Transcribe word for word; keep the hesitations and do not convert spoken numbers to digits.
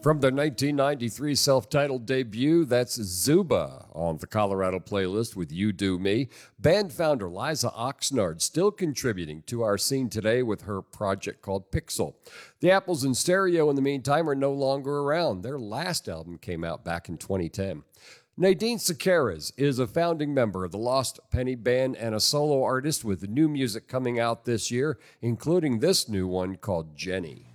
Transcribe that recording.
From their nineteen ninety-three self-titled debut, that's Zuba on the Colorado playlist with You Do Me. Band founder Liza Oxnard still contributing to our scene today with her project called Pixel. The Apples in Stereo, in the meantime, are no longer around. Their last album came out back in twenty ten. Nadine Sequeires is a founding member of the Lost Penny Band and a solo artist with new music coming out this year, including this new one called Jenny.